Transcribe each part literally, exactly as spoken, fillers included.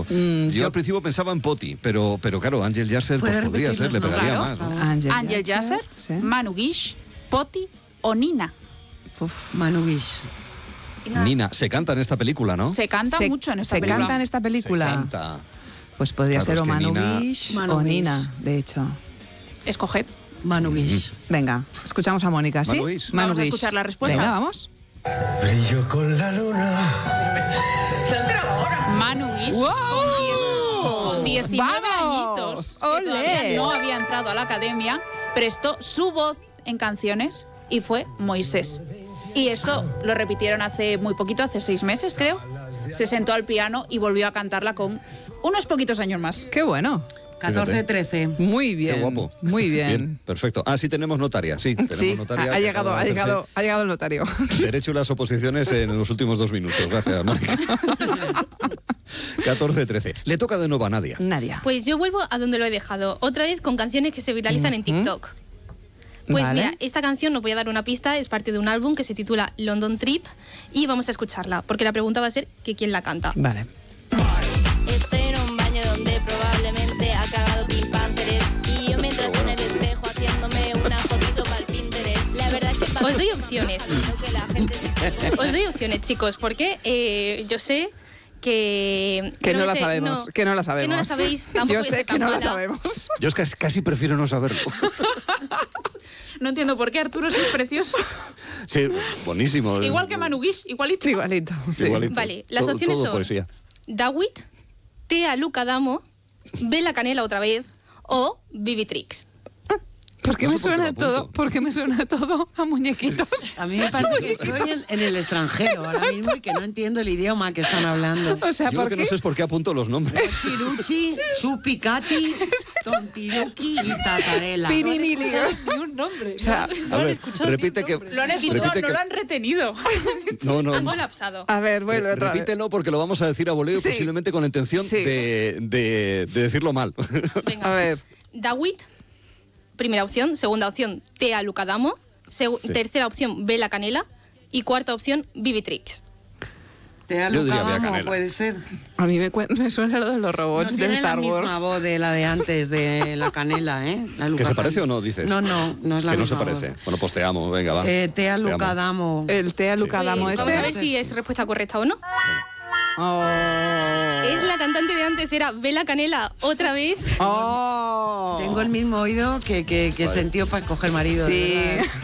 pero mm, yo, yo al principio pensaba en Poti, pero, pero claro, Ángel Yasser pues podría ser, le pegaría claro. más. ¿no? Ángel, Ángel Yasser, ¿sí? Manu Guix, Poti o Nina. Uf. Manu Guix. Nina, se canta en esta película, ¿no? Se canta se, mucho en esta se película. Se canta en esta película. Se canta. Pues podría claro, ser o Manu Nina... Guix o Nina, de hecho. Escoged. Manu Guix. Mm. Venga, escuchamos a Mónica, ¿sí? Manu Guix. Manu Vamos Guix. a escuchar la respuesta. Venga, vamos. Brillo con la luna. Manu Guix, wow. con diecinueve añitos, que todavía no había entrado a la academia, prestó su voz en canciones y fue Moisés. Y esto lo repitieron hace muy poquito, hace seis meses creo. Se sentó al piano y volvió a cantarla con unos poquitos años más. ¡Qué bueno! catorce trece. Muy bien. Qué guapo. Muy bien. bien. Perfecto. Ah, sí tenemos notaria. Sí, tenemos sí, notaria. Ha llegado, ha, llegado, ha llegado el notario. Derecho a las oposiciones en los últimos dos minutos. Gracias, Mónica. catorce trece. Le toca de nuevo a Nadia. Nadia. Pues yo vuelvo a donde lo he dejado. Otra vez con canciones que se viralizan en TikTok. Pues vale. Mira, esta canción, os voy a dar una pista, es parte de un álbum que se titula London Trip y vamos a escucharla, porque la pregunta va a ser que quién la canta. Vale. Estoy en un baño donde probablemente ha cagado Pink Panther y yo mientras en el espejo haciéndome una fotito para el Pinterest. La verdad es que... Os doy opciones. Os doy opciones, chicos, porque eh, yo sé... Que, que, que no, no la sé, sabemos, no, que no la sabemos. Que no la sabéis, tampoco yo sé que no mala. la sabemos. Yo es que casi prefiero no saberlo. No entiendo por qué Arturo es precioso. Sí, buenísimo. Igual que Manu Guix, igualito. Igualito, sí. Igualito. Vale, las todo, opciones todo son poesía. Dawit, Tea Luca Damo, Bella Canela otra vez o Vivitrix. ¿Por qué no me suena todo? ¿Por qué me suena todo a muñequitos? A mí me parece que estoy en, en el extranjero ahora mismo y que no entiendo el idioma que están hablando. O sea, Yo ¿por lo que qué? no sé es por qué apunto los nombres. Chiruchi, Chupicati, Tontiruki y Tatarela. Pirimili. Ni un nombre. O sea, no a han ver, escuchado repite que... Lo han escuchado, no que... lo han retenido. No, no. Han colapsado. A ver, vuelve otra vez. Repítelo porque lo vamos a decir a voleo, sí. posiblemente con la intención sí. de, de, de decirlo mal. Venga. A ver. Dawit, primera opción. Segunda opción, Tea Luca Damo. Segu- sí. Tercera opción, Bella Canela. Y cuarta opción, Vivitrix. Tea Luca Damo, puede ser. A mí me, me suena lo de los robots no de Star Wars. No tiene la misma voz de la de antes, de la Canela, ¿eh? La ¿Que se parece o no, dices? No, no, no es la que misma no se parece. Voz. Bueno, pues te amo, venga, va. Eh, Tea Luca Damo. El Tea Luca sí. Damo eh, este. Vamos a ver si es respuesta correcta o no. Oh. Es la cantante de antes, era Bella Canela, otra vez. Oh. Tengo el mismo oído que, que, que vale. sentió para escoger marido. Sí.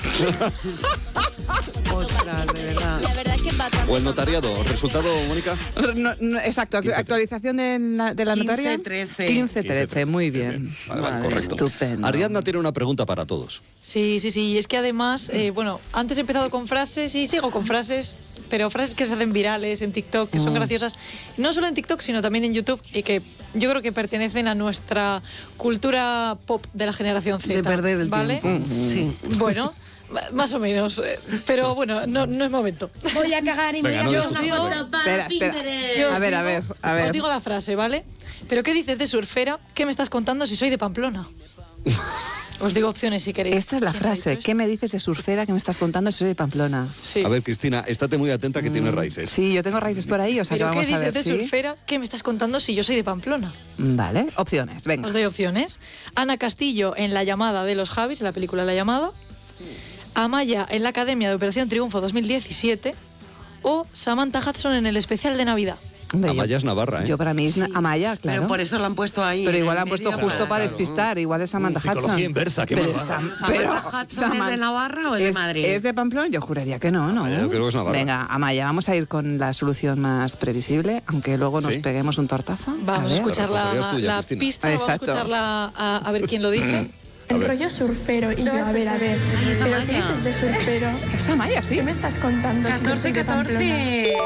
Ostras, de verdad. La verdad es que o el notariado. ¿Resultado, Mónica? No, no, exacto, actualización de la, de la notaria. quince trece. quince trece, muy bien. Vale, vale, vale, correcto. Estupendo. Ariadna tiene una pregunta para todos. Sí, sí, sí. Y es que además, eh, bueno, antes he empezado con frases y sigo con frases, pero frases que se hacen virales en TikTok, que son mm. graciosas. No solo en TikTok, sino también en YouTube y que yo creo que pertenecen a nuestra cultura pop de la generación Z. De perder el ¿vale? tiempo. Mm-hmm. Sí. Bueno, más o menos. Pero bueno, no, no es momento. Voy a cagar y Venga, me no voy a digo, foto para espera, Pinterest. Yo A ver, digo, a ver, a ver. Os digo la frase, ¿vale? ¿Pero qué dices de surfera? ¿Qué me estás contando si soy de Pamplona? Os digo opciones si queréis. Esta es la frase. ¿Qué me dices de surfera que me estás contando si soy de Pamplona? Sí. A ver, Cristina, estate muy atenta que mm. tiene raíces. Sí, yo tengo raíces por ahí, o sea que ¿Pero vamos qué a ver. dices de ¿sí? surfera? ¿Qué me estás contando si yo soy de Pamplona? Vale, opciones, venga. Os doy opciones. Ana Castillo en La llamada de los Javis, en la película La llamada. Amaya en la Academia de Operación Triunfo dos mil diecisiete. O Samantha Hudson en el especial de Navidad. Hombre, Amaya es Navarra, ¿eh? Yo para mí es Sí. Amaya, claro. Pero por eso lo han puesto ahí. Pero igual en han puesto medio, justo claro. para despistar. Igual es Samantha Hudson. Psicología inversa, qué pero, mal va. Sam, ¿Samantha pero Hudson es de Navarra o es de Madrid? ¿Es de Pamplona? Yo juraría que no, ¿no? Amaya, yo creo que es Navarra. Venga, Amaya, vamos a ir con la solución más previsible, aunque luego nos ¿Sí? peguemos un tortazo. Vamos a, ver. escuchar la, responsabilidad es tuya, la Cristina. pista, vamos a Exacto. escucharla a, a ver quién lo dice. El rollo surfero y yo, a ver, a ver, es ¿pero Amaya. qué dices de surfero? Es Amaya, sí. ¿Qué me estás contando si yo soy catorce, de Pamplona? catorce.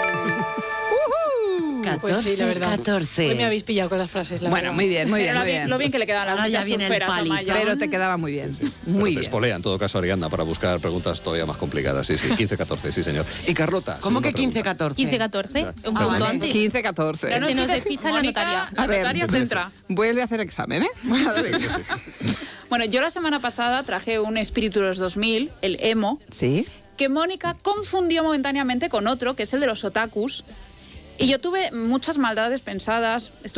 Pues sí, la verdad. catorce. Hoy me habéis pillado con las frases, la Bueno, verdad. muy bien, muy bien, Pero muy lo bien, bien. lo bien que le quedaban las Ahora ya muchas viene el surferas a palizón. Amaya. Pero te quedaba muy bien. Pero Muy te bien. espolea en todo caso Ariadna para buscar preguntas todavía más complicadas. Sí, sí, quince catorce, sí, señor. Y Carlota. ¿Cómo segunda que quince pregunta. catorce? quince catorce, un Ah, punto vale. antes. quince catorce. Ya Se nos despista la Mónica, notaria. La A ver, notaria trece. centra. Vuelve a hacer examen, ¿eh? Bueno, a ver. Sí, sí, sí. Bueno, yo la semana pasada traje un espíritu de los dos mil, el emo, Sí. que Mónica confundió momentáneamente con otro, que es el de los otakus. Y yo tuve muchas maldades pensadas. Estuve